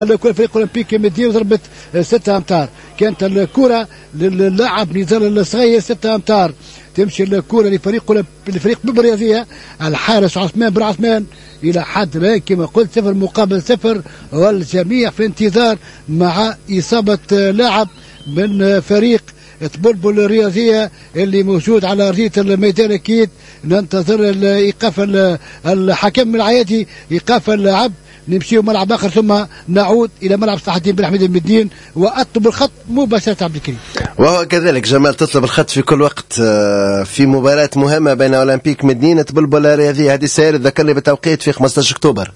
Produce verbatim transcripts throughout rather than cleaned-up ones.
الكرة فريق اولمبيك مدين وضربت ستة امتار. كانت الكرة للاعب نزال الصغير ستة امتار. تمشي الكرة لفريق لفريق بالرياضية الحارس عثمان بن عثمان الى حد الان كما قلت صفر مقابل صفر، والجميع في انتظار مع اصابة لاعب من فريق طبلبل الرياضية اللي موجود على أرضية الميدان. أكيد ننتظر إيقاف الحكم العيادي إيقاف اللعب. نمشيو ملعب آخر ثم نعود إلى ملعب صلاح الدين بن حميد المدين وأطلب الخط مباشرة عبد الكريم. وهو كذلك جمال تطلب الخط في كل وقت في مباراة مهمة بين أولمبيك مدينة طبلبل الرياضية. هذه السير ذكرني بالتوقيت في خمسة عشر أكتوبر.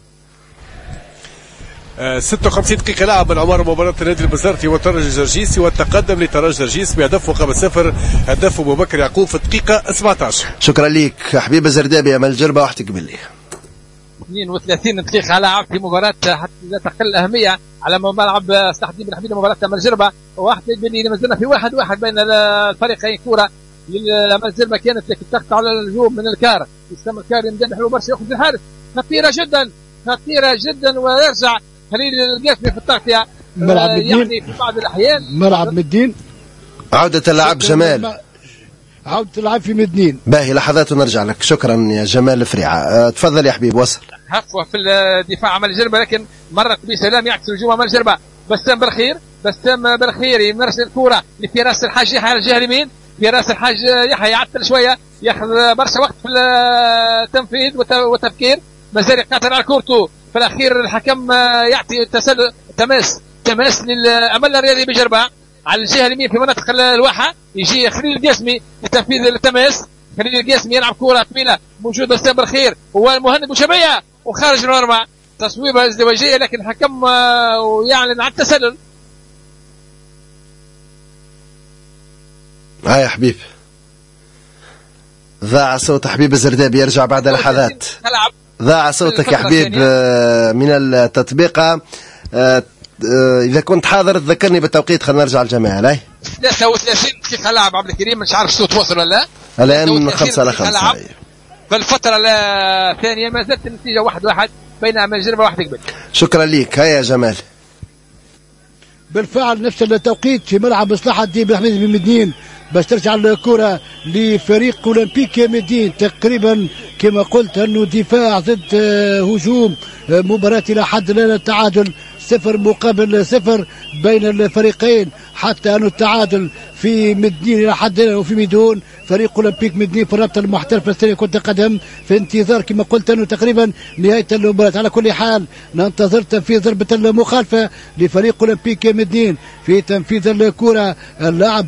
ستة وخمسين دقيقة لعب من عمر مباراة النادي البزرتي والترجي الجرجيسي، والتقدم لترجي الجرجيس بهدف مقابل صفر، هدف أبو بكر يعقوب في الدقيقة سبعة عشر. شكرا ليك حبيب الزردابي. أمل جربة وحدك بالله. اثنين وثلاثين دقيقة لعب في مباراة حتى لا تقل الأهمية على ملعب صلاح الدين بن حميد مباراة أمل جربة. واحد بين مازلنا في واحد واحد بين الفريقين. كورة لأمل جربة كانت تقطع على الهجوم من الكار، يستمر الكار يمدن حلو برشا يأخذ الحارس، خطيرة جدا خطيرة جدا، ويرجع خليل القاسمي في التغطية. ملعب آه مدين يعني في بعض الأحيان ملعب مدين عودة اللعب جمال، عودة اللعب في مدنين. باهي لحظات ونرجع لك. شكرا يا جمال فريعة. أه تفضل يا حبيب وصل. هفوة في الدفاع عمل جربة، لكن مرت بسلام يعكس الهجوم عمل جربة. بسام بالخير بسام بالخير يمارس الكورة لفراس الحاج يحيى على الجهة اليمين. فراس الحاج يحيى يعطل شوية، ياخذ برشا وقت في التنفيذ والتفكير، مازال يقاتل على كورته. في الأخير الحكم يعطي تسلل تماس تماس للأمل الرياضي بجربة على الجهة اليمين في مناطق الواحة. يجي خليل القاسمي لتنفيذ التماس. خليل القاسمي يلعب كورة طويلة، موجود بسام بالخير هو مهند بوشبية وخارج المرمى، تصويبة ازدواجية لكن الحكم يعلن عن التسلل. ها يا حبيب ضاع صوت حبيب الزردابي، يرجع بعد لحظات. ضاع صوتك يا حبيب من التطبيق. إذا كنت حاضر تذكرني بالتوقيت. خلينا نرجع الجماعة. لاي ثلاثة وثلاثين دقيقة لعب عبد الكريم، مش عارف الصوت وصل ولا لا. الآن خمسة على خمسة. في الفترة الثانية ما زالت النتيجة واحد واحد بين أمل جربة واحد قبل. شكرا ليك. هيا يا جمال. بالفعل نفس التوقيت في ملعب صلاح الدين بن حميد بن مدين باش ترجع الكرة لفريق اولمبيك مدين. تقريبا كما قلت انه دفاع ضد هجوم، مباراة الى حد الان التعادل صفر مقابل صفر بين الفريقين، حتى انه التعادل في مدين الى حد الان وفي ميدون فريق اولمبيك مدين في الرابطه المحترفه الثانيه كره القدم في انتظار كما قلت انه تقريبا نهايه المباراه. على كل حال ننتظر تنفيذ ضربه المخالفه لفريق اولمبيك مدين في تنفيذ الكره. اللاعب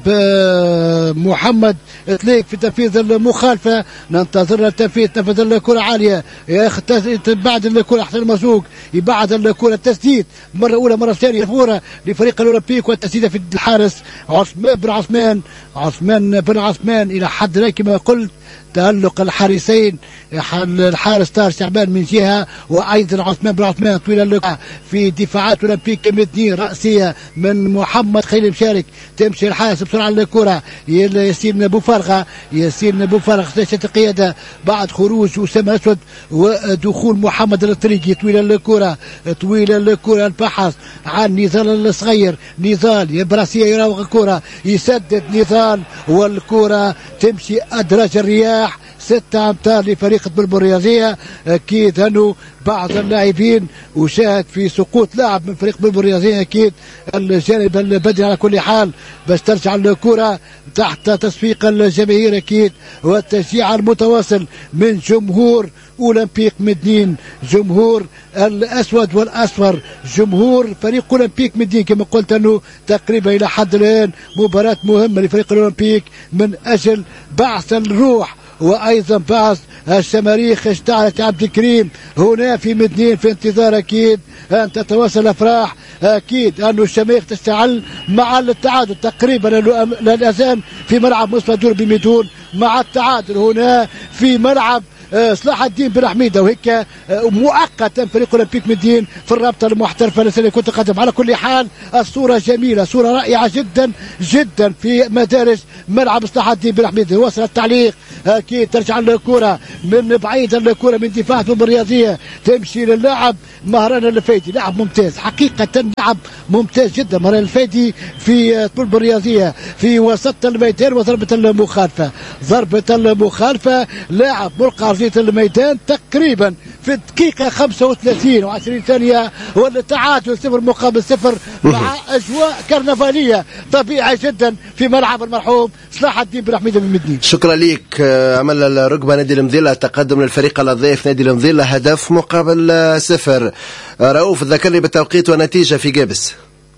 محمد تليك في تنفيذ المخالفه، ننتظر التنفيذ. تنفذ الكره عاليه بعد الكره حسن المرزوق يبعد الكره، التسديد مره اولى مره ثانيه فوره لفريق الاولمبيك، والتسديده في الحارس عثمان بن عثمان عثمان بن عثمان الى حد الان كما قلت تألق الحارسين، الحارس طاهر شعبان من جهه وايضا عثمان بن عثمان طويل في دفاعات اولمبيك مدين راسيه من محمد خليل مشارك. تمشي الحارس بسرعه للكره ياسين بوفارغه ياسين بوفارغه سياسه القياده بعد خروج اسامه اسود ودخول محمد الطريقي. طويله الكره طويله الكره البحث عن نضال الصغير، نضال براسيه يراوغ الكره يسدد نضال والكره تمشي ادراج الرياح ستة امتار لفريق طبلبل الرياضية. اكيد انه بعض اللاعبين وشاهد في سقوط لاعب من فريق طبلبل الرياضية، اكيد الجانب البدني. على كل حال باش ترجع الكرة تحت تصفيق الجماهير اكيد والتشجيع المتواصل من جمهور اولمبيك مدين، جمهور الاسود والاصفر، جمهور فريق اولمبيك مدين. كما قلت انه تقريبا الى حد الان مباراة مهمة لفريق الاولمبيك من اجل بعث الروح وايضا بعض الشماريخ اشتعلت عبد الكريم هنا في مدنين في انتظار اكيد ان تتواصل الافراح. اكيد انه الشماريخ تشتعل مع التعادل تقريبا الاذان في ملعب مصطفى دور بميدون مع التعادل هنا في ملعب صلاح الدين بن حميده، وهيك مؤقتا فريق اولمبيك مدين في الرابطه المحترفه لسنه كره القدم. على كل حال الصوره جميله، صوره رائعه جدا جدا في مدارج ملعب صلاح الدين بن حميده. وصل التعليق اكيد ترجع الكره من بعيد، الكره من دفاع طب الرياضيه تمشي للاعب مهران الفايدي، لاعب ممتاز حقيقه، لاعب ممتاز جدا مهران الفايدي في طب الرياضيه في وسط الميدان. وضربه المخالفه، ضربه المخالفه لاعب ملقى ارضيه الميدان تقريبا في الدقيقه خمسة وثلاثين وعشرين ثانيه، والتعادل صفر مقابل صفر مع اجواء كرنفاليه طبيعي جدا في ملعب المرحوم صلاح الدين بن حميد المدني. شكرا لك. عمل الركبه نادي المضيله، تقدم للفريق الضيف نادي المضيله هدف مقابل صفر. رؤوف ذكرني بالتوقيت ونتيجه في جابس.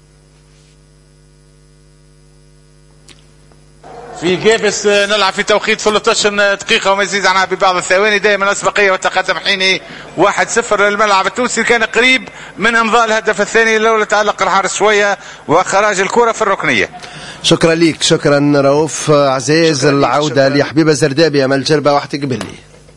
في جابس نلعب في توقيت ثلاثة عشر دقيقة وما يزيد عنها ببعض الثواني. دائما أسبقية والتقدم حيني واحد صفر للملعب التونسي. كان قريب من إمضاء الهدف الثاني لولا تألق الحارس شوية وخراج الكرة في الركنية. شكرا لك. شكرا رؤوف عزيز. العودة لحبيبة زردابي أمل جربة واحد قبلي.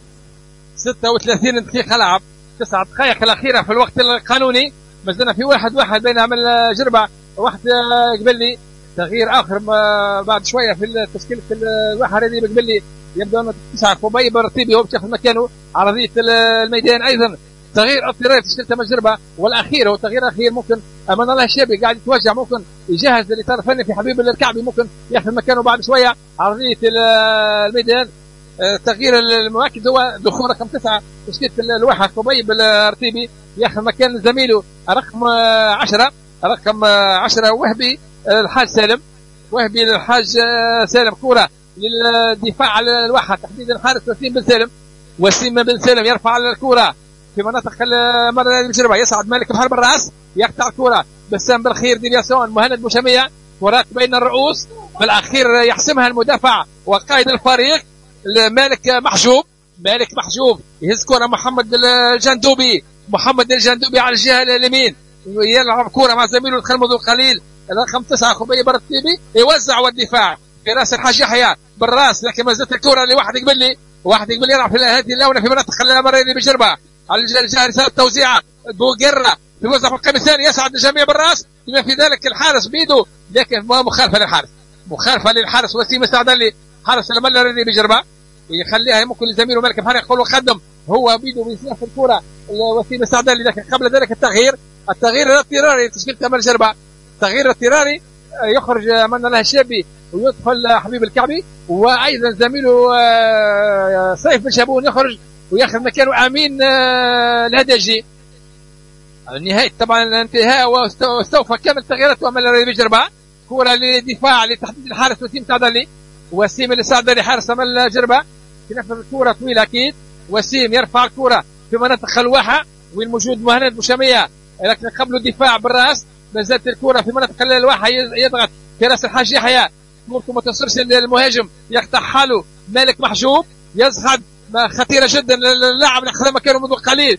ستة وثلاثين دقيقة لعب، تسع دقائق الأخيرة في الوقت القانوني، مازلنا في واحد واحد بين أمل جربة واحد قبلي. تغيير اخر بعد شويه في تشكيله الواحد هذه قبل يبدو ان تسعه خبيب رتيبي هو بياخذ مكانه عرضيه الميدان. ايضا تغيير اضطراري في تشكيله المجربه، والاخير هو تغيير اخير ممكن امان الله الشابي قاعد يتوجع، ممكن يجهز الاطار الفني في حبيب الكعبي، ممكن ياخذ مكانه بعد شويه عرضيه الميدان. التغيير المؤكد هو دخول رقم تسعه تشكيله الواحد خبيب الرتيبي ياخذ مكان زميله رقم عشرة رقم عشرة وهبي الحاج سالم. وهبي للحاج سالم، كرة للدفاع على الواحد تحديدا الحارس وسيم بن سالم. وسيم بن سالم يرفع الكرة في مناطق المرة المجربة، يصعد مالك بحرب الراس يقطع الكرة. بسام بالخير ديلياسون مهند بوشمية، كرات بين الرؤوس في الأخير يحسمها المدافع وقائد الفريق مالك محجوب. مالك محجوب يهز كرة محمد الجندوبي، محمد الجندوبي على الجهة اليمين يلعب كرة مع زميله الخلمض القليل رقم تسعة خبيب الرتيبي، يوزع والدفاع في راس الحاج يحيى بالراس، لكن ما زالت الكرة لواحد قبلي. واحد قبلي يلعب في هذه اللونة في مناطق المرين بجربة على الجهة رسالة توزيعة بوقرة يوزع في القائم الثاني، يسعد الجميع بالراس بما في ذلك الحارس بيده، لكن ما مخالفة للحارس، مخالفة للحارس وسيم السعدلي حارس المرين بجربة، يخليها ممكن لزميله مالك بحر يقول له قدم، هو بيده بيسلف الكرة وسيم السعدلي. لكن قبل ذلك التغيير التغيير الاضطراري تشكيلة أمل جربة، تغيير اضطراري يخرج من الله الشابي ويدخل حبيب الكعبي، وايضا زميله سيف بن شابون يخرج وياخذ مكانه امين الهدجي. النهايه طبعا الانتهاء واستوفى كامل تغييرات وامل بجربه. كره للدفاع لتحديد الحارس وسيم سعدلي، وسيم السعدلي حارس امل جربه في نفس الكره طويله اكيد. وسيم يرفع الكره في مناطق الواحه وين موجود مهند بوشميه، لكن قبل الدفاع بالراس ما زالت الكرة في منطقة الواحة يضغط في راس الحاج يحيى، كورته ما تصلش للمهاجم يقطع حاله مالك محجوب، يزحد خطيرة جدا اللاعب اللي أخذ مكانه منذ قليل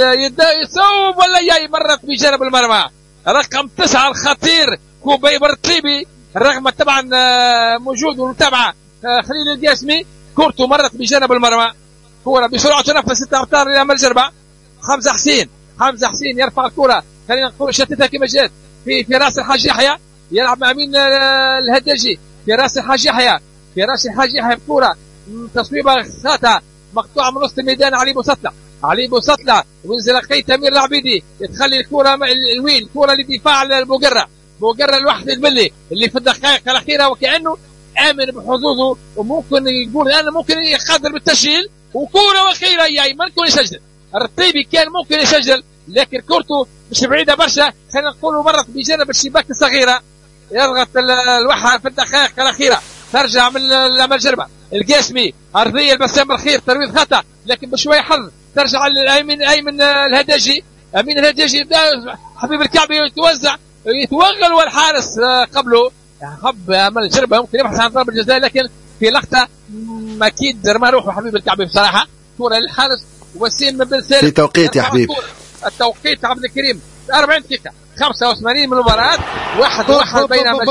يصوب ولا جاي مرت بجانب المرمى رقم تسعة الخطير كوبيب الرتيبي، رغم طبعا موجود والمتابعة خليل القاسمي، كورته مرت بجانب المرمى. كرة بسرعة تنفس ستة أمتار لأمل جربة. حمزة حسين حمزة حسين يرفع الكرة، خلينا نقول شتتها كما جات في في راس الحاج يحيى، يلعب مع مين الهدجي في راس الحاج يحيى في راس الحاج يحيى بكرة تصويبة خاطئة مقطوعة من وسط الميدان. علي بوسطلة علي بوسطلة وينزل لقي تمير العبيدي تخلي الكرة الوين كرة لدفاع البوقرة بوقرة الواحد البلي اللي في الدقائق الأخيرة وكأنه آمن بحظوظه وممكن يقول أنا ممكن يقدر بالتسجيل، وكرة أخيرة جاي ممكن يسجل. الرتيبي كان ممكن يسجل لكن كورته مش بعيدة برشا، خلينا نقول مرت بجانب الشباك الصغيرة، يضغط الوحة في الدقائق الأخيرة. ترجع من المجربة القاسمي أرضية البسام الخير ترويض خطأ لكن بشوية حظ، ترجع لأيمن أيمن الهداجي أمين الهداجي حبيب الكعبي يتوزع يتوغل والحارس قبله حب أمل الجربة ممكن يبحث عن ضربة جزاء، لكن في لقطة أكيد رمى روحه حبيب الكعبي بصراحة. كرة للحارس وسيم بن سالم في توقيت يا حبيب التوقيت عبد الكريم أربعين دقيقة خمسة وثمانين من المباراة. واحد واحد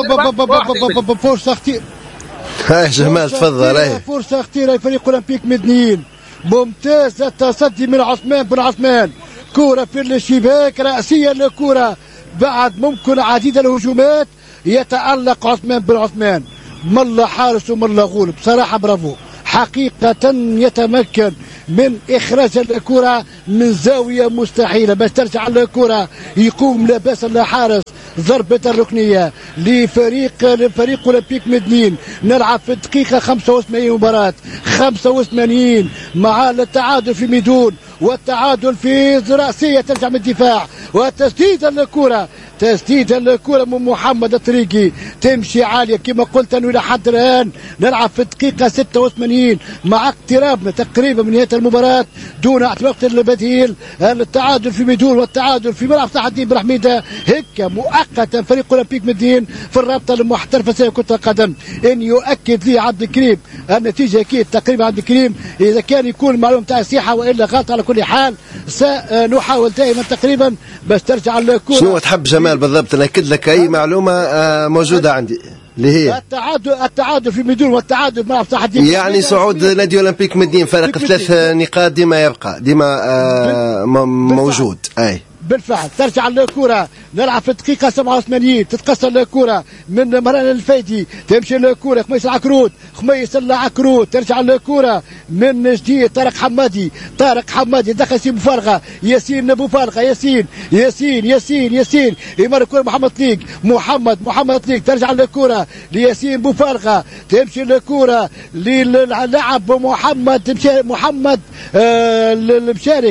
بين فرصة اختيار هاي جمال تفضل. فرصة اختيار لفريق اولمبيك مدنيين ممتاز التصدي من عثمان بن عثمان، كرة في الشباك رأسية للكرة بعد ممكن عديد الهجومات يتألق عثمان بن عثمان، ملا حارس وملا غول بصراحة برافو حقيقة يتمكن من إخراج الكرة من زاوية مستحيلة باش ترجع الكرة، يقوم لا باس الحارس ضربة الركنية لفريق لفريق اولمبيك مدنين. نلعب في الدقيقة خمسة وثمانين مباراة خمسة وثمانين مع التعادل في ميدون والتعادل في رأسية ترجع من الدفاع وتسديد الكرة تسديد الكرة من محمد الطريقي تمشي عالية كما قلت أنه إلى حد الآن نلعب في الدقيقة ستة وثمانين مع اقترابنا تقريبا من نهاية المباراة دون وقت البديل. التعادل في ميدون والتعادل في ملعب صلاح الدين بن حميدة هيك مؤقتا فريق اولمبيك مدين في الرابطة المحترفة سنة كرة القدم ان يؤكد لي عبد الكريم النتيجة اكيد تقريبا عبد الكريم اذا كان يكون المعلومة تاع السيحة والا غلط. على كل حال سنحاول دائما تقريبا باش ترجع الكرة. شنو تحب جمال بالضبط ناكد لك اي معلومة موجودة عندي اللي هي التعادل التعادل في ميدون والتعادل مع صلاح الدين يعني صعود نادي اولمبيك مدين فرق ثلاث نقاط ديما يبقى ديما آه موجود. اي بالفعل ترجع الكرة نلعب في الدقيقة سبعة وثمانين تتقصر الكرة من مران الفايدي تمشي الكرة خميس العكروت خميس العكروت ترجع الكرة من جديد طارق حمادي طارق حمادي دخل ياسين بوفارغة ياسين بوفارغة ياسين ياسين ياسين ياسين يمر الكرة محمد طليق محمد محمد طليق ترجع الكرة لياسين بوفارغة تمشي الكرة للاعب محمد تمشي محمد آه المشارك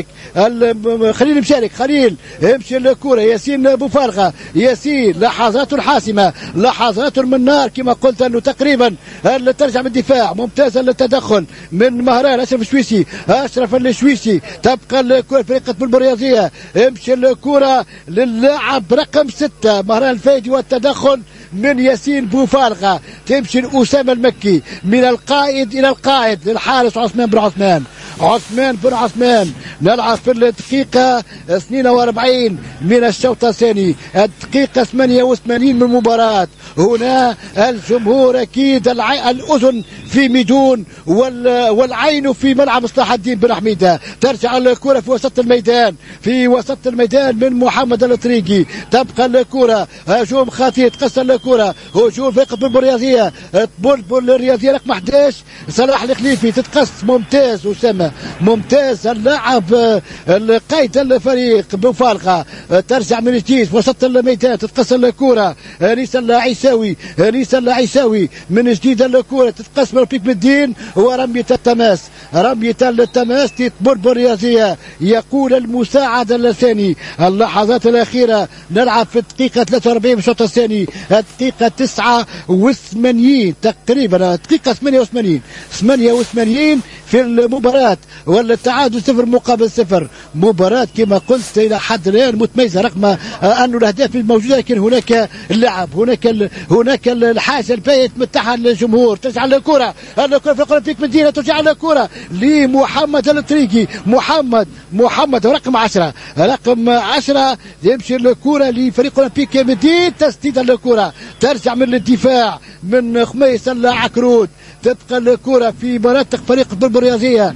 خليل المشارك خليل يمشي الكرة ياسين بوفارغة ياسين لحظات حاسمة لحظات من نار كما قلت انه تقريبا ترجع من الدفاع ممتاز التدخل من مهران اشرف الشويسي اشرف الشويسي تبقى الكرة فريق بالبرياضية يمشي الكرة للاعب رقم ستة مهران الفايدي والتدخل من ياسين بوفارغة تمشي لأسامة المكي من القائد إلى القائد للحارس عثمان بن عثمان عثمان بن عثمان. نلعب في الدقيقة اثنين وأربعين من الشوط الثاني الدقيقة ثمانية وثمانين من المباراة. هنا الجمهور أكيد الع... الأذن في ميدون وال... والعين في ملعب صلاح الدين بن حميدة. ترجع الكرة في وسط الميدان في وسط الميدان من محمد الطريقي تبقى الكرة هجوم خطير تقصر الكرة هجوم فريق بلبل الرياضية بلبل الرياضية رقم أحد عشر صلاح الخليفي تتقص ممتاز أسامة ممتاز اللاعب قائد الفريق بوفارغة ترجع من جديد وسط الميدان تتقص الكرة انيس العيساوي انيس العيساوي من جديد الكرة تتقص من بيك بالدين ورمية التماس رمية التماس بلبل الرياضية يقول المساعد الثاني اللحظات الأخيرة. نلعب في الدقيقة ثلاثة وأربعين من الشوط الثاني الدقيقة تسعة وثمانين تقريبا الدقيقة ثمانية وثمانين ثمانية وثمانين في المباراة ولا التعادل صفر مقابل صفر. مباراة كما قلت إلى حد الآن متميزة رغم أن الأهداف الموجودة لكن هناك اللعب هناك هناك الحاجة البيت متاحة للجمهور. ترجع الكرة الكرة في اولمبيك مدينة ترجع الكرة لمحمد الطريقي محمد محمد رقم عشرة رقم عشرة يمشي الكرة لفريق اولمبيك مدينة تسديد الكرة ترجع من الدفاع من خميس العكرود تبقى الكرة في مناطق فريق بلبل الرياضية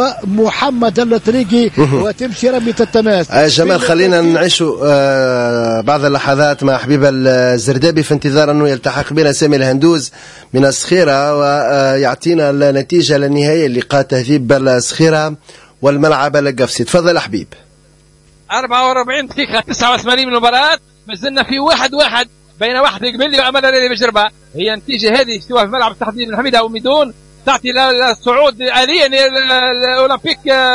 ومحمد الطريقي وتمشي رمية التماس. جمال خلينا نعيش آه بعض اللحظات مع حبيب الزردابي في انتظار انه يلتحق بنا سامي الهندوز من الصخيرة ويعطينا النتيجة النهائية لقاء تهذيب الصخيرة والملعب القفصي. تفضل حبيب. أربعة وأربعين دقيقة تسعة وثمانين من المباراة ما زلنا في واحد واحد بين واحد قبلي وأمل الرياضي بجربة. هي النتيجة هذه سواء في ملعب صلاح الدين بن حميدة أو ميدون تعطي للصعود آليا الأولمبيك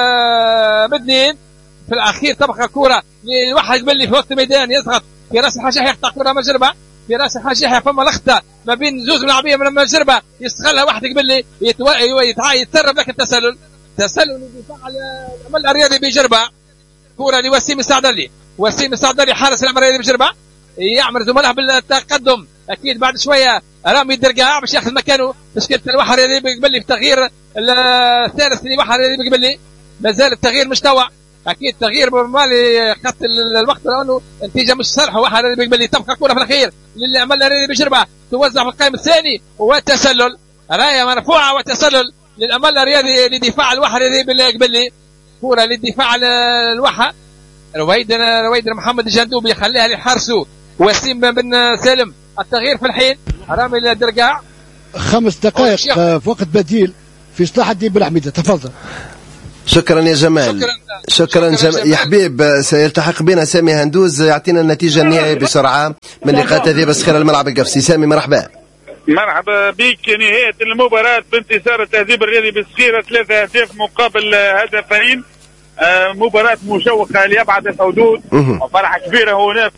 مدنين. في الأخير تبقى كرة لواحد قبلي في وسط الميدان يضغط في راس الحاج يحيى يقطع كرة مجربة في راس الحاج يحيى فما لخطة ما بين زوج ملاعبية من المجربة يستغلها واحد قبلي يتو... يتسرب لك التسلل تسلل لدفاع الأمل الرياضي بجربة. كرة لوسيم السعدلي وسيم السعدلي حارس الأمل الرياضي بجربة يعمل زملائه بالتقدم اكيد بعد شويه رامي الدرقاع باش ياخذ مكانه تشكيله الوحر اللي بيقبل في تغيير الثالث اللي وحر اللي بيقبل لي مازال التغيير مش توا اكيد تغيير مالي خط الوقت لانه النتيجه مش صالحه وحر اللي بيقبل لي تبقى كره في الاخير اللي عمل اللي بجربه توزع في القائم الثاني وتسلل رايه مرفوعه وتسلل للامل الرياضي لدفاع الوحر اللي بيقبل لي كره للدفاع الوحر رويد رويد محمد الجندوبي يخليها لحارسه وسيم بن سالم. التغيير في الحين رامي الدرقاع خمس دقائق في وقت بديل في صلاح الدين بن حميده. تفضل. شكرا يا جمال. شكرا, شكرا, شكرا جمال. يا حبيب سيلتحق بنا سامي هندوز يعطينا النتيجه النهائيه بسرعه من لقاء تهذيب الصخيره الملعب القفصي. سامي مرحبا. مرحبا بك. نهايه المباراه بانتصار التهذيب الرياضي بالصخيره ثلاثه اهداف مقابل هدفين. مباراه مشوقه لابعد الحدود وفرحه كبيره هنا.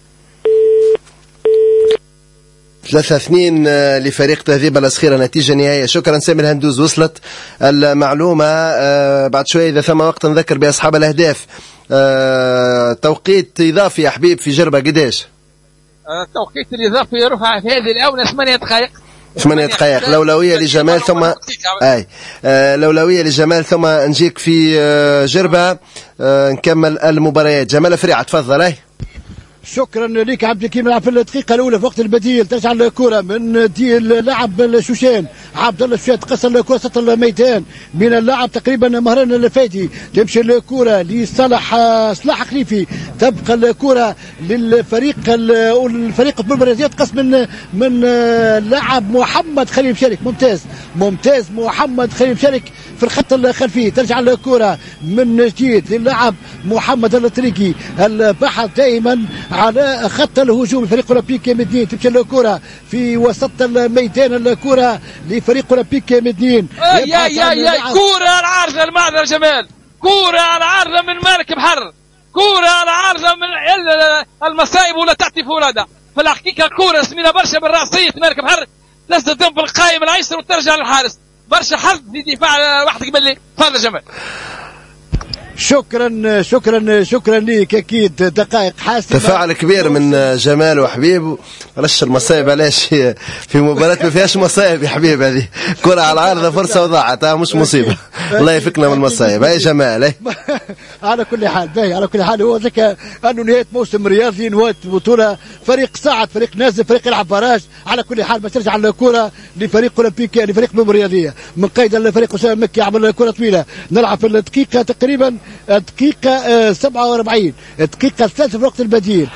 ثلاثة اثنين لفريق تهذيب الصخيرة نتيجة نهائية. شكرا سامي الهندوز. وصلت المعلومة. بعد شوية إذا ثم وقت نذكر بأصحاب الأهداف. توقيت إضافي يا حبيب في جربة قداش؟ التوقيت الإضافي رفع في هذه الآونة ثمانية دقائق. ثمانية دقائق. الأولوية لجمال ثم أي الأولوية لجمال ثم نجيك في جربة نكمل المباريات. جمال فريعة تفضل. أي شكرا لك عبد الكريم. في الدقيقه الاولى في وقت البديل ترجع الكره من دي اللاعب الشوشان عبد الله الشوشان تقصر الكره وسط الميدان من اللاعب تقريبا مهران الفادي. تمشي الكره لصالح صلاح خليفي. تبقى الكره للفريق الفريق البلبرازيه تقص من من اللاعب محمد خليل مشارك. ممتاز ممتاز محمد خليل مشارك في الخط الخلفي. ترجع الكره من جديد للاعب محمد الطريقي البحث دائما على خط الهجوم الفريق اولمبيك مدنين. تمشي الكره في وسط الميدان الكره لفريق اولمبيك مدنين. يا يا يا كره على العارضه المعذر جمال. كره على العارضه من مالك بحر. كره على العارضه من المصائب ولا تعطي فولاده. في الحقيقه كره سمينه برشا بالراسيه مالك بحر تصدم في القائم الايسر وترجع للحارس. برشا حظ في دفاع واحد قبل. تفضل جمال. شكرا شكرا شكرا ليك. اكيد دقائق حاسمه. تفاعل كبير من جمال وحبيب. رش المصايب علاش في مباراه ما فيهاش مصايب يا حبيب. هذه كره على العارضه فرصه وضاعت مش مصيبه. الله يفكنا من المصايب. هاي جمال. على كل حال باهي. على كل حال هو ذكى انه نهايه موسم رياضي نهايه بطوله فريق صعد فريق نازل فريق يلعب باراج. على كل حال باش ترجع الكره لفريق اولمبيك لفريق بوم الرياضيه من قيد الفريق اسامه مكي. عمل كره طويله نلعب في الدقيقه تقريبا دقيقة سبعة وأربعين. دقيقة الثالثة في الوقت البديل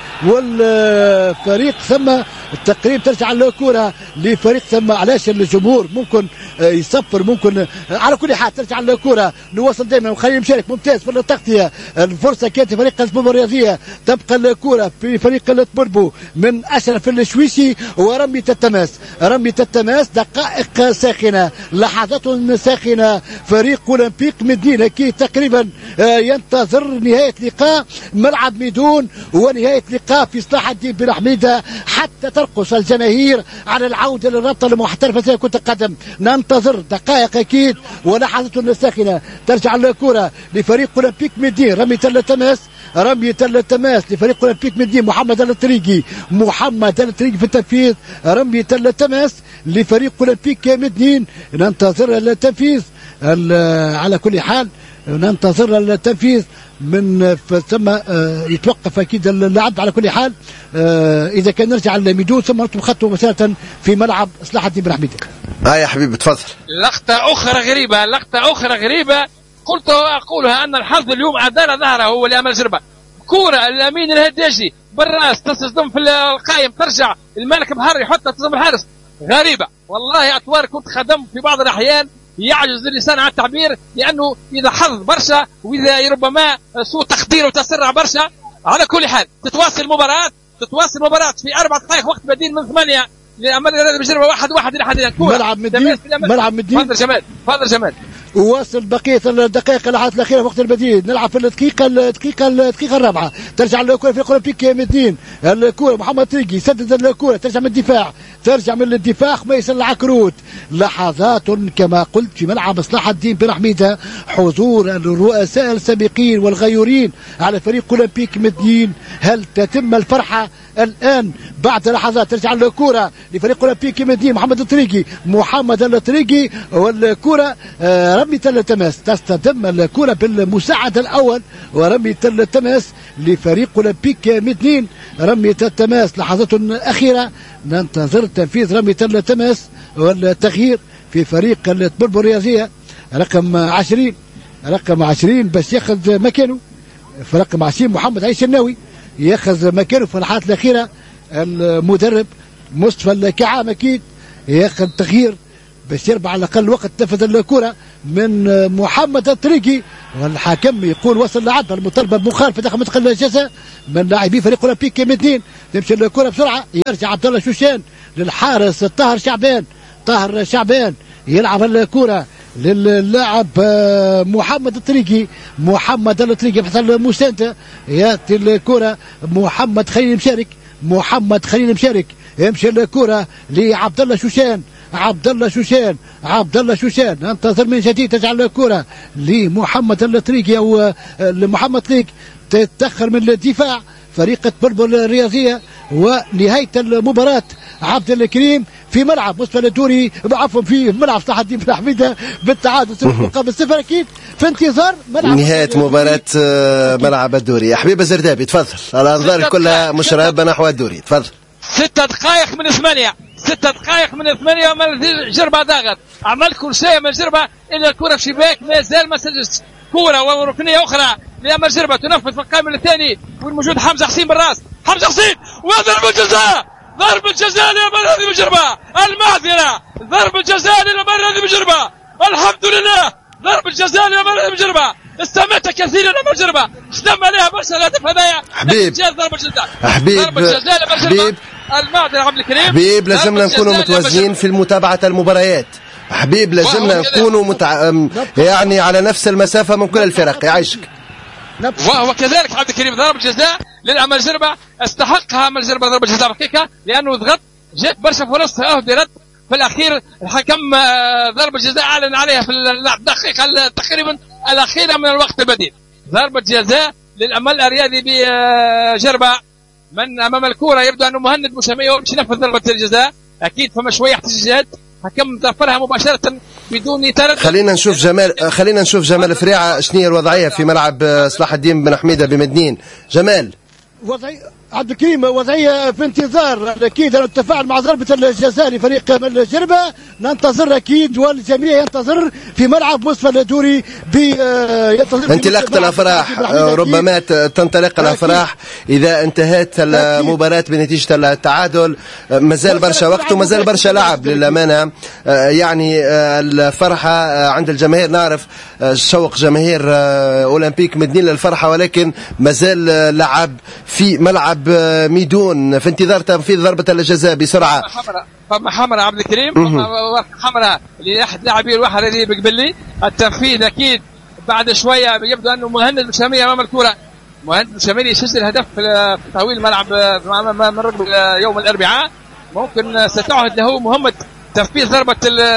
والفريق ثم تقريبا ترجع الكرة لفريق ثم. علاش الجمهور ممكن يصفر ممكن. على كل حال ترجع الكرة نوصل دائما وخلينا مشارك ممتاز في التغطية. الفرصة كانت فريق البوم الرياضية. تبقى الكرة في فريق التبربو من أشرف الشويسي ورمية التماس. رمية التماس دقائق ساخنة لحظات ساخنة. فريق اولمبيك مدينة كي تقريبا ينتظر نهاية لقاء ملعب ميدون ونهاية لقاء في صلاح الدين بن حميدة حتى ترقص الجماهير على العودة للرابطة المحترفة زي كنت قدم. ننتظر دقائق أكيد ولحظة ساخنة. ترجع الكرة لفريق أولمبيك مدين. رمية التماس رمية التماس لفريق أولمبيك مدين. محمد الطريقي محمد الطريقي في التنفيذ. رمية التماس لفريق أولمبيك مدين. ننتظر التنفيذ. على كل حال ننتظر التنفيذ من ثم يتوقف اكيد اللعب. على كل حال اذا كان نرجع لميدون ثم نطلب خطوه مسيره في ملعب صلاح الدين بن حميدة. اه يا حبيبي تفضل. لقطه اخرى غريبه لقطه اخرى غريبه قلت واقولها ان الحظ اليوم ادار ظهره هو لامل جربه. كوره الامين الهداشي بالراس تصدم في القائم ترجع الملك بحر يحطها تصدم الحارس. غريبه والله. اطوار كنت خدم في بعض الاحيان يعجز اللسان عن التعبير لانه اذا حظ برشا واذا ربما سوء تقدير وتسرع برشا. على كل حال تتواصل المباراه تتواصل المباراه في اربع دقائق وقت بديل من ثمانيه لامل بجربه واحد واحد الى حد الان. ملعب مدين ملعب مدين. تفضل جمال تفضل جمال. وواصل بقيه الدقائق اللحظات الاخيره في وقت البديل. نلعب في الدقيقه الدقيقه الدقيقه الرابعه. ترجع الكره في اولمبيك مدين. الكره محمد تريقي يسدد الكره ترجع من الدفاع ترجع من الدفاع خميس العكروت. لحظات كما قلت في ملعب صلاح الدين بن حميدة. حضور الرؤساء السابقين والغيورين على فريق اولمبيك مدين. هل تتم الفرحه الان بعد لحظات؟ ترجع الكره لفريق اولمبيك مدين. محمد الطريقي محمد الطريقي والكره رمية التماس. تستتم الكرة بالمساعد الأول ورمية التماس لفريق أولمبيك مدين. رمية التماس لحظات أخيرة ننتظر تنفيذ رمية التماس والتغيير في فريق البلبل الرياضية. رقم عشرين رقم عشرين باش ياخذ مكانه في رقم عشرين محمد عيش الناوي ياخذ مكانه في الحالات الأخيرة. المدرب مصطفى الكعام أكيد ياخذ تغيير باش يربح على الاقل وقت نفذ الكره من محمد الطريقي، والحكم يقول وصل لعبد المطالبه بمخالفه داخل منطقه الجزاء من لاعبي فريق اولمبيك كيم اثنين. تمشي الكره بسرعه، يرجع عبد الله شوشان للحارس طاهر شعبان، طاهر شعبان يلعب الكره للاعب محمد الطريقي، محمد الطريقي يبحث عن المسانده، ياتي الكره محمد خليل مشارك، محمد خليل مشارك يمشي الكره لعبد الله شوشان، عبد الله شوشان، عبد الله شوشان انتظر من جديد، تجعل الكره لمحمد الطريقي او لمحمد طريق، تتاخر من الدفاع فريق بلبل الرياضيه. ونهايه المباراه عبد الكريم في ملعب مصطفى الدوري، عفوا في ملعب صلاح الدين بن حميده بالتعادل صفر مقابل صفر، اكيد في انتظار ملعب نهايه مباراه ملعب الدوري. حبيب الزردابي تفضل، الانظار كلها مشربه نحو الدوري، تفضل. ستة دقائق من ثمانية، ستة دقائق من ثمانية، جربة ضاغط، عمل كل شيء من جربة إلا الكرة في شباك، ما زال ما سجلش كرة وركنية أخرى لأمل جربة تنفذ في القائم الثاني، والموجود حمزة حسين بالراس، حمزة حسين وضرب الجزاء، ضرب الجزاء لأمل هذه بجربة، المعذرة ضرب الجزاء لأمل هذه بجربة، الحمد لله ضرب الجزاء لأمل هذه بجربة، استمعت كثيرا لأمل جربة، اشتم عليها برشا الهدف هذايا، حبيب ضرب الجزاء، حبيب ضرب الجزاء حبيب المعذرة عبد الكريم. حبيب لازمنا نكونوا متوازنين في متابعة المباريات، حبيب لازمنا نكونوا متع... يعني على نفس المسافة من كل الفرق. يعيشك. وهو كذلك عبد الكريم ضرب جزاء للأمل جربة، استحقها أمل جربة ضربة جزاء حقيقة لأنه ضغط، جات برشا فرص أهدرت في الأخير، الحكم ضربة جزاء أعلن عليها في الدقيقة تقريبا الأخيرة من الوقت البديل، ضربة جزاء للأمل الرياضي بجربة من أمام الكرة. يبدو أنه مهند مسامية ومش ينفذ ضربة الجزاء، أكيد فما شوية احتجاجات، حكم ظفرها مباشرة بدون تردد. خلينا نشوف جمال خلينا نشوف جمال فريعة شنو هي الوضعية في ملعب صلاح الدين بن حميدة بمدنين. جمال وضعية عبد الكريم، وضعية في انتظار اكيد التفاعل مع ضربة الجزاء لفريق الجربة، ننتظر اكيد والجميع ينتظر في ملعب مصطفى الدوري. انطلاقة الافراح، ربما تنطلق الافراح اذا انتهت المباراة بنتيجة التعادل، مازال برشا وقت ومازال برشا لعب للامانة. يعني الفرحة عند الجماهير، نعرف شوق جماهير اولمبيك مدنين للفرحة، ولكن مازال لعب في ملعب ميدون في انتظار تنفيذ ضربة الجزاء بسرعة. فما حمراء عبد الكريم، فما حمراء لأحد لاعبي الواحد اللي بقبلي، التنفيذ أكيد بعد شوية. يبدو أنه مهند المشامية أمام الكرة، مهند المشامية يسجل هدف في تطويل الملعب من يوم الأربعاء، ممكن ستعهد له مهمة تنفيذ ضربة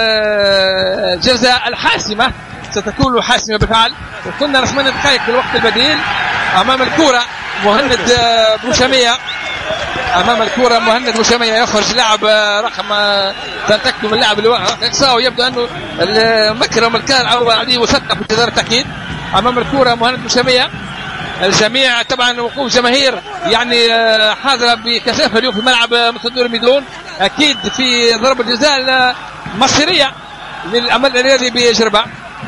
الجزاء الحاسمة، ستكون حاسمة بالفعل. وكنا ثمان دقائق في الوقت البديل أمام الكرة، مهند بوشامية امام الكره، مهند بوشامية يخرج لاعب رقم تنتكتم اللاعب اللي اقصاه، ويبدو انه مكرم الكار او عليه مثقف في انتظار التاكيد امام الكره مهند بوشامية. الجميع طبعا وقوف جماهير يعني حاضره بكثافه اليوم في ملعب مصدر ميدون، اكيد في ضربه جزاء مصيريه للامل الرياضي بجربه.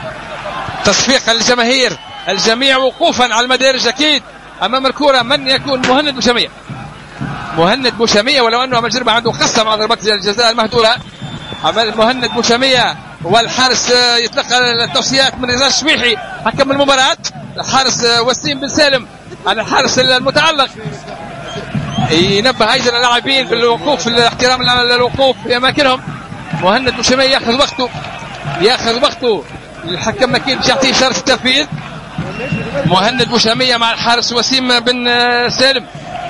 تصفيق الجماهير، الجميع وقوفا على المدارج اكيد امام الكره. من يكون؟ مهند بوشامية، مهند بوشامية، ولو انه امام جربه عنده قصه مع ضربات الجزاء المهدوره. مهند بوشامية والحارس يتلقى التوصيات من رضا الشويحي حكم المباراه، الحارس وسيم بن سالم على الحارس المتعلق، ينبه ايضا اللاعبين بالوقوف في احترام الوقوف في اماكنهم. مهند بوشامية ياخذ وقته، ياخذ وقته، الحكم اكيد مش يعطيه اشاره التنفيذ. مهند بوشامية مع الحارس وسيم بن سالم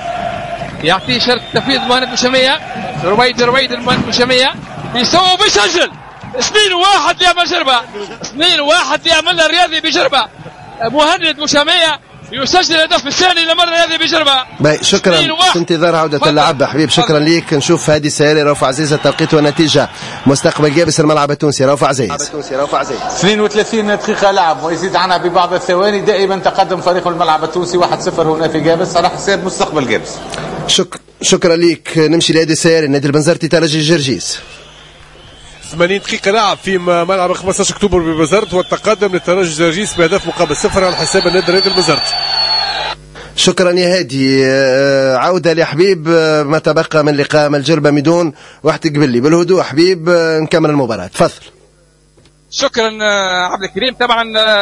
يعطيه شرط التنفيذ. مهند بوشامية، رويد رويد المهند بوشامية بيسوي بيسجل اثنين واحد لأمل جربة، اثنين واحد لأمل الرياضي بجربة. مهند بوشامية يسجل الهدف الثاني للمرة الرياضي بجربة. باي شكرا، في انتظار عودة اللعب حبيب. شكرا ليك. نشوف هذه السيارة رؤوف عزيز، التوقيت والنتيجة مستقبل جابس الملعب التونسي. رؤوف عزيز اثنين وثلاثين دقيقة لعب ويزيد عنها ببعض الثواني، دائما تقدم فريق الملعب التونسي واحد صفر هنا في جابس على حساب مستقبل جابس. شك... شكرا ليك. نمشي لهذه السيارة، نادي البنزرتي ترجي جرجيس. ثمانين دقيقة لعب في ملعب خمسة عشر أكتوبر ببزرت، والتقدم للترجي جرجيس بهدف مقابل صفر على حساب النادي الرياضي البزرت. شكرا يا هادي. عودة لحبيب ما تبقى من لقاء ملجربة ميدون وقت قبلي بالهدوء. حبيب نكمل المباراة، تفضل. شكرا عبد الكريم. طبعا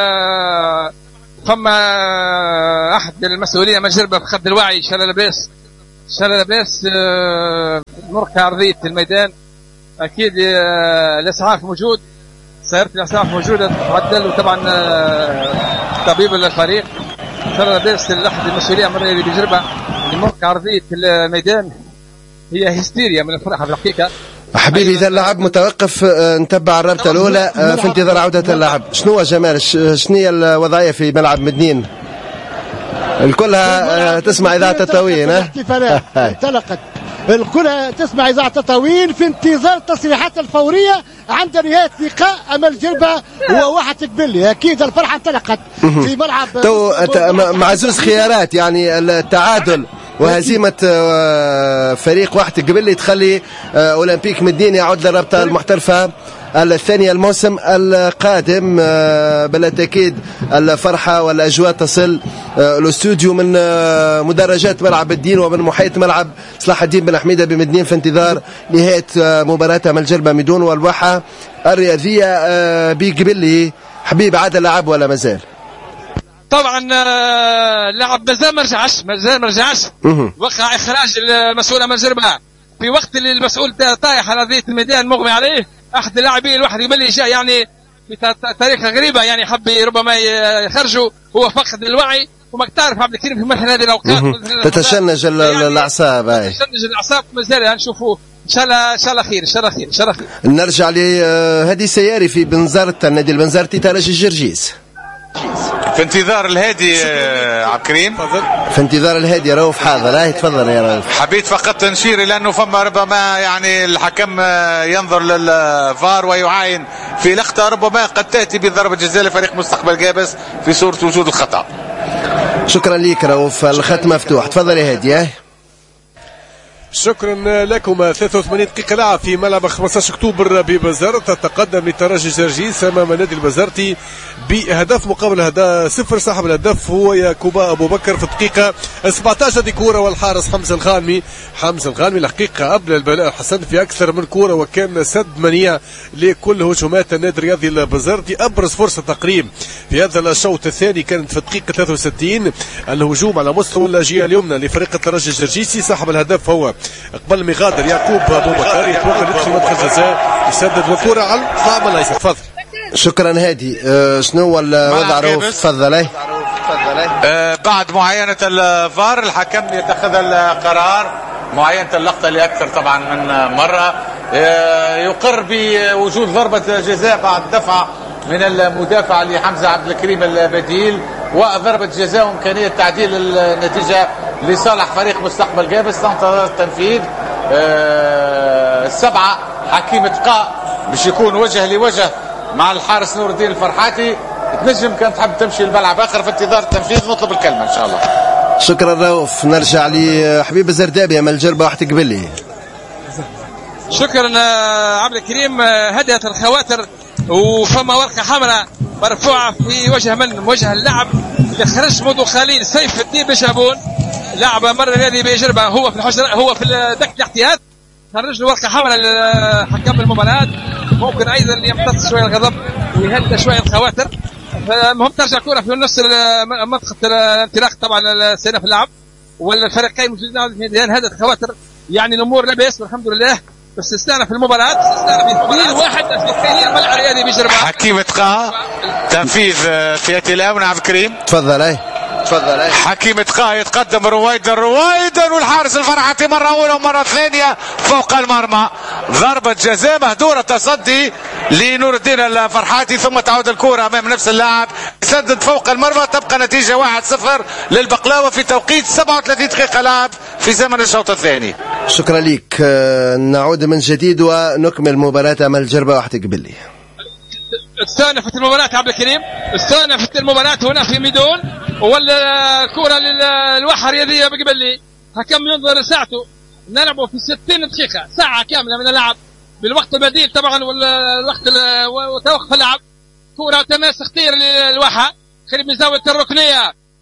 فما احد المسؤولين ملجربة في خد الوعي شال لباس شال لباس مركع ارضية الميدان. اكيد الاسعاف موجود، سيارة الاسعاف موجودة تعدل، وطبعا طبيب الفريق شال لباس احد المسؤولين اللي بيجربها المركع ارضية الميدان. هي هستيريا من الفرحة في الحقيقة. حبيبي إذا اللعب متوقف نتبع الرابطة الأولى في انتظار عودة اللعب. شنو جمال شنو هي الوضعية في ملعب مدنين؟ الكلها تسمع إذاعة تطاوين. انطلقت الكلها تسمع إذاعة تطاوين في انتظار التصريحات الفورية عند نهاية لقاء أمل جربة وواحد قبلي. أكيد الفرحة انطلقت في ملعب تو مع زوز خيارات، يعني التعادل وهزيمة فريق واحد قبل تخلي أولمبيك مدينة يعود للرابطة المحترفة الثانية الموسم القادم. بلا تأكيد الفرحة والأجواء تصل الاستوديو من مدرجات ملعب الدين ومن محيط ملعب صلاح الدين بن حميدة بمدنين في انتظار نهاية مباراة ملجربة ميدون والواحة الرياضية بقبلي. حبيب عاد اللعب ولا مازال؟ طبعا لعب مازال ما رجعش مازال ما رجعش وقع اخراج المسؤول ملجربة في وقت اللي المسؤول طايح على ارضيه الميدان مغمي عليه. احد اللاعبين الواحد يبلي جاء يعني بطريقه غريبه، يعني حب ربما يخرجوا، هو فقد الوعي. وما تعرف عبد الكريم في مثل هذه الاوقات تتشنج الاعصاب. يعني تتشنج الاعصاب. مازال نشوفوا ان شاء الله ان شاء الله خير ان شاء الله خير ان شاء الله خير. نرجع لهادي سياري في بنزرت النادي البنزرتي ترجي الجرجيس. في انتظار الهادي عبد الكريم، في انتظار الهادي رؤوف حاضر. هاي تفضل يا رؤوف. حبيت فقط نشير الى انه فما ربما يعني الحكم ينظر للفار ويعاين في لقطه ربما قد تاتي بضربه جزاء لفريق مستقبل جابس في صوره وجود الخطا. شكرا لك رؤوف، الخط مفتوح. تفضل يا هادي. شكرا لكم. ثلاثة وثمانين دقيقة لعب في ملعب خمسة عشر أكتوبر ببزارت. تقدم للترجي جرجيس أمام النادي البزارتي بهدف مقابل هدف صفر. صاحب الهدف هو ياكوبا أبو بكر في الدقيقة سبعة عشر. هذه كورة والحارس حمزة الغانمي. حمزة الغانمي الحقيقة قبل البلاء حسن في أكثر من كورة وكان سد منيع لكل هجمات النادي الرياضي البزارتي. أبرز فرصة تقريب في هذا الشوط الثاني كانت في الدقيقة ثلاثة وستين. الهجوم على مستوى الجهة اليمنى لفريق الترجي الجرجيسي. صاحب الهدف هو قبل ما يغادر يعقوب ابو بكر يتوقع يدخل مدخل جزاء يسدد الكره على القائم الايسر. تفضل. شكرا هادي. أه شنو الوضع رؤوف؟ تفضل. اي أه بعد معاينه الفار الحكم يتخذ القرار معاينه اللقطه لاكثر طبعا من مره. أه يقر بوجود ضربه جزاء بعد دفعه من المدافع لحمزه عبد الكريم البديل وضربه جزاء وامكانيه تعديل النتيجه لصالح فريق مستقبل جابس. تنتظر التنفيذ. أه السبعه حكيم تقاء باش يكون وجه لوجه مع الحارس نور الدين الفرحاتي. تنجم كانت تحب تمشي الملعب اخر في انتظار التنفيذ. نطلب الكلمه ان شاء الله. شكرا رؤوف. نرجع لحبيب الزردابي امل الجربه واحد قبلي. شكرا عبد الكريم. هدأت الخواتر وفما ورقه حمراء مرفوعه في وجه من وجه اللاعب اللي خرج منذ خليل سيف الدين بشابون. لاعب مر الذي بيجربه هو في الحجر هو في دك الاحتياط. خرج له ورقه حمراء لحكم المباراه. ممكن ايضا يمتص شويه الغضب ويهدى شويه الخواتر. فالمهم ترجع كره في نص منطقه الانطلاق طبعا سينا في اللعب والفريقين موجودين في هدت الخواتر. يعني الامور لاباس والحمد لله. بس استأنف المباراة استأنف واحد في الثانية الملعب الرياضي بيجربه. حكيم تقاء تنفيذ في التلاوة عبد الكريم. تفضل. اي تفضل. اي حكيم تقاء يتقدم رويدا رويدا والحارس الفرحاتي مرة أولى ومرة ثانية فوق المرمى. ضربة جزاء مهدورة تصدي لنور الدين الفرحاتي ثم تعود الكرة أمام نفس اللاعب يسدد فوق المرمى. تبقى نتيجة واحد صفر للبقلاوة في توقيت سبعة وثلاثين دقيقة لعب في زمن الشوط الثاني. شكرا لك. نعود من جديد ونكمل مباراة أمل الجربة واحد قبلي. استأنفت المباراة عبد الكريم. استأنفت المباراة هنا في ميدون ولا كرة للواحة الرياضية بقبلي. حكم ينظر لساعته. نلعبه في ستين دقيقة ساعة كاملة من اللعب بالوقت البديل طبعا والوقت وتوقف اللعب. كرة تماس اختير للواحة خريب من زاوية الركنية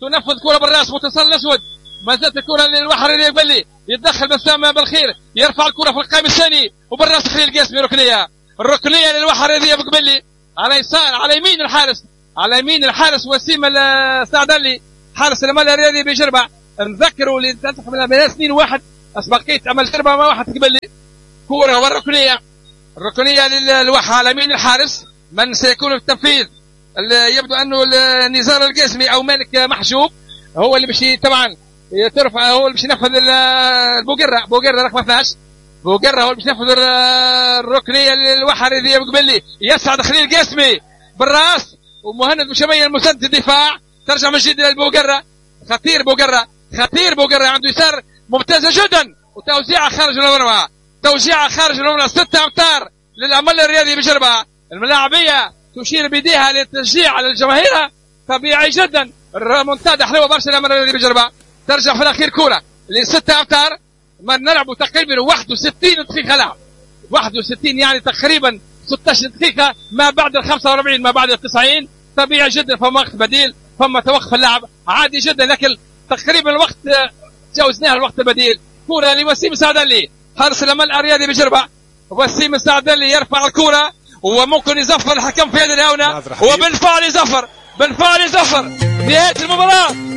تنفذ كره بالراس متصل الاسود، ما زالت الكره للوحر اللي يقبلي يتدخل بسام بالخير، يرفع الكره في القائم الثاني وبالراس خليل القاسمي. ركنيه الركنيه للوحر اللي يقبلي على يسار على يمين الحارس، على يمين الحارس وسيم السعدلي حارس المال الرياضي بجربه. نذكروا اللي تنتقل من سنين واحد اسبقيت عمل جربه ما واحد قبل لي كوره والركنيه الركنيه للوحة على يمين الحارس. من سيكون التنفيذ يبدو انه نزار القاسمي او مالك محجوب هو اللي باش طبعا ترفع، هو اللي باش ينفذ البوقره بوقره رقم اثناش بوقره هو اللي باش ينفذ الركنيه للوحة الذي قبل لي. يسعد خليل القاسمي بالراس ومهند مشمية المسدد الدفاع، ترجع من جديد للبوقره. خطير بوقره خطير بوقره عنده يسار ممتازه جدا وتوزيعه خارج المرمى، توزيعه خارج المرمى ستة امتار للعمل الرياضي بجربه. الملاعبيه تشير بيديها للتشجيع على الجماهير طبيعي جدا. الريمونتادا حلوه برشا العمل الرياضي بجربه. ترجع في الاخير كوره لستة امتار. ما نلعبوا تقريبا واحد وستين دقيقه لعب، واحد وستين يعني تقريبا ستة عشر دقيقه ما بعد ال خمسة وأربعين ما بعد ال تسعين. طبيعي جدا فما وقت بديل فما توقف اللعب عادي جدا، لكن تقريبا الوقت تجاوزناه الوقت البديل. كوره لوسيم السعدلي حارس العمل الرياضي بجربه. وسيم السعدلي يرفع الكوره وممكن يزفر الحكم في هذه الهونه وبالفعل يزفر بالفعل يزفر نهايه المباراه.